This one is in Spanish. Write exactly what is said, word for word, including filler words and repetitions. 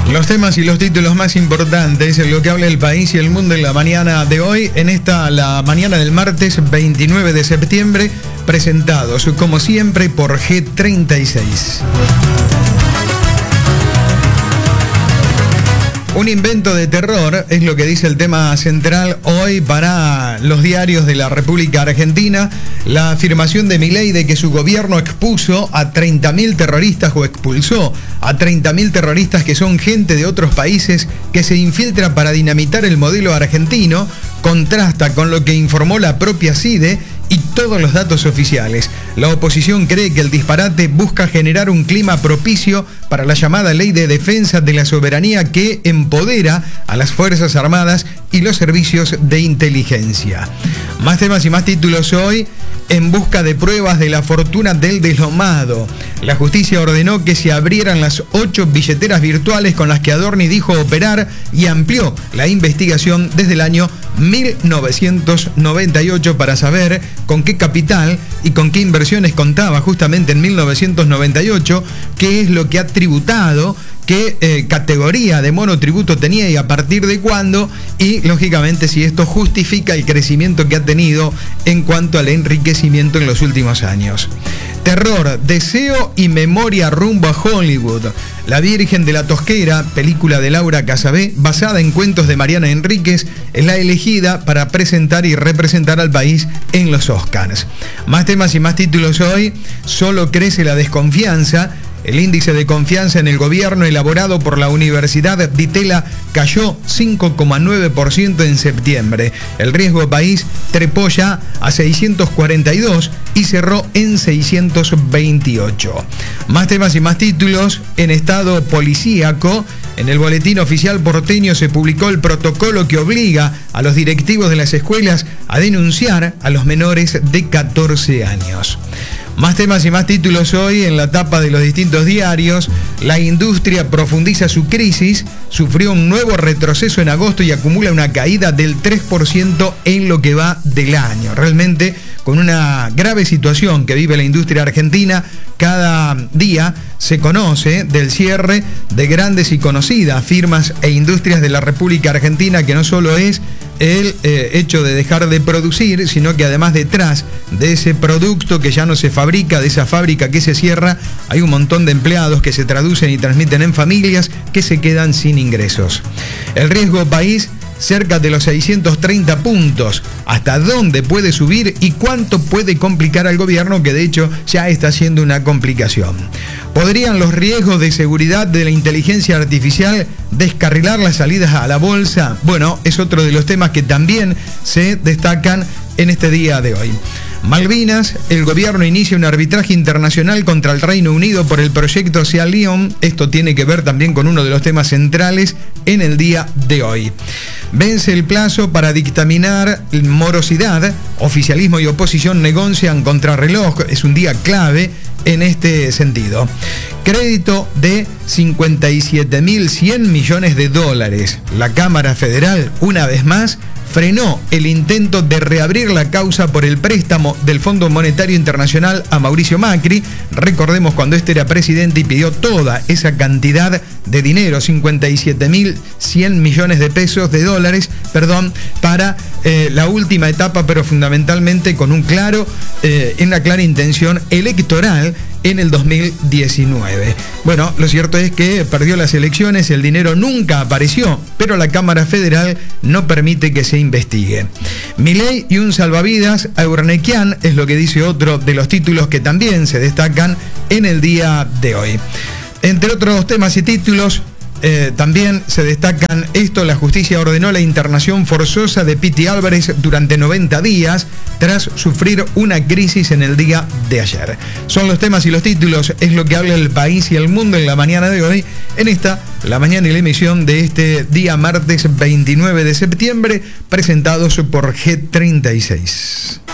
Los temas y los títulos más importantes en lo que habla el país y el mundo en la mañana de hoy, en esta, la mañana del martes veintinueve de septiembre, presentados como siempre por G treinta y seis. Un invento de terror es lo que dice el tema central hoy para los diarios de la República Argentina. La afirmación de Milei de que su gobierno expuso a treinta mil terroristas o expulsó a treinta mil terroristas que son gente de otros países que se infiltra para dinamitar el modelo argentino contrasta con lo que informó la propia CIDE y todos los datos oficiales. La oposición cree que el disparate busca generar un clima propicio para la llamada Ley de Defensa de la Soberanía que empodera a las Fuerzas Armadas y los servicios de inteligencia. Más temas y más títulos hoy. En busca de pruebas de la fortuna del deslomado. La justicia ordenó que se abrieran las ocho billeteras virtuales con las que Adorni dijo operar y amplió la investigación desde el año mil novecientos noventa y ocho para saber con qué capital y con qué inversiones contaba justamente en mil novecientos noventa y ocho, qué es lo que ha tributado, qué eh, categoría de monotributo tenía y a partir de cuándo, y lógicamente si esto justifica el crecimiento que ha tenido en cuanto al enriquecimiento en los últimos años. Terror, deseo y memoria rumbo a Hollywood. La Virgen de la Tosquera, película de Laura Casabé, basada en cuentos de Mariana Enríquez, es la elegida para presentar y representar al país en los Oscars. Más temas y más títulos hoy. Solo crece la desconfianza. El índice de confianza en el gobierno elaborado por la Universidad Ditela cayó cinco coma nueve por ciento en septiembre. El riesgo país trepó ya a seiscientos cuarenta y dos y cerró en seiscientos veintiocho. Más temas y más títulos. En estado policíaco, en el boletín oficial porteño se publicó el protocolo que obliga a los directivos de las escuelas a denunciar a los menores de catorce años. Más temas y más títulos hoy en la tapa de los distintos diarios. La industria profundiza su crisis, sufrió un nuevo retroceso en agosto y acumula una caída del tres por ciento en lo que va del año. Realmente con una grave situación que vive la industria argentina. Cada día se conoce del cierre de grandes y conocidas firmas e industrias de la República Argentina, que no solo es el eh, hecho de dejar de producir, sino que además detrás de ese producto que ya no se fabrica, de esa fábrica que se cierra, hay un montón de empleados que se traducen y transmiten en familias que se quedan sin ingresos. El riesgo país, cerca de los seiscientos treinta puntos. ¿Hasta dónde puede subir y cuánto puede complicar al gobierno, que de hecho ya está siendo una complicación? ¿Podrían los riesgos de seguridad de la inteligencia artificial descarrilar las salidas a la bolsa? Bueno, es otro de los temas que también se destacan en este día de hoy. Malvinas, el gobierno inicia un arbitraje internacional contra el Reino Unido por el proyecto Sea León. Esto tiene que ver también con uno de los temas centrales en el día de hoy. Vence el plazo para dictaminar morosidad. Oficialismo y oposición negocian contrarreloj. Es un día clave en este sentido. Crédito de cincuenta y siete mil cien millones de dólares. La Cámara Federal, una vez más, frenó el intento de reabrir la causa por el préstamo del Fondo Monetario Internacional a Mauricio Macri. Recordemos cuando este era presidente y pidió toda esa cantidad de dinero, cincuenta y siete mil cien millones de pesos, de dólares, perdón, para eh, la última etapa, pero fundamentalmente con un claro, eh, una clara intención electoral en el dos mil diecinueve. Bueno, lo cierto es que perdió las elecciones, el dinero nunca apareció, pero la Cámara Federal no permite que se investigue. Milei y un salvavidas a Urnequian es lo que dice otro de los títulos que también se destacan en el día de hoy. Entre otros temas y títulos, Eh, también se destacan esto: la justicia ordenó la internación forzosa de Piti Álvarez durante noventa días tras sufrir una crisis en el día de ayer. Son los temas y los títulos, es lo que habla el país y el mundo en la mañana de hoy, en esta, la mañana y la emisión de este día martes veintinueve de septiembre, presentados por G treinta y seis.